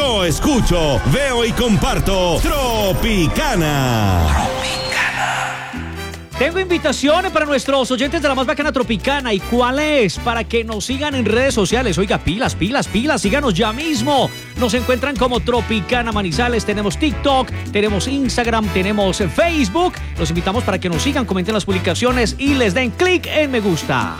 Yo escucho, veo y comparto Tropicana. Tengo invitaciones para nuestros oyentes de la más bacana Tropicana. ¿Y cuál es? Para que nos sigan en redes sociales. Oiga, pilas, síganos ya mismo. Nos encuentran como Tropicana Manizales. Tenemos TikTok, tenemos Instagram, tenemos Facebook. Los invitamos para que nos sigan, comenten las publicaciones y les den clic en me gusta.